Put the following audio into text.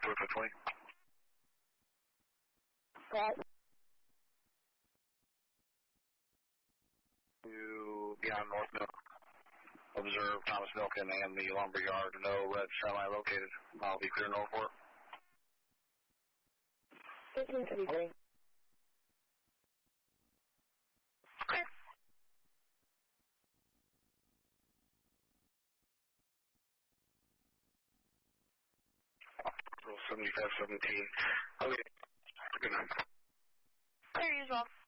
220. What? You beyond North Mill. Observe Thomas Milken and the lumber yard. No red semi located. I'll be clear Norfolk. 1523. Okay. 7517. Okay. Good night. Clear as well.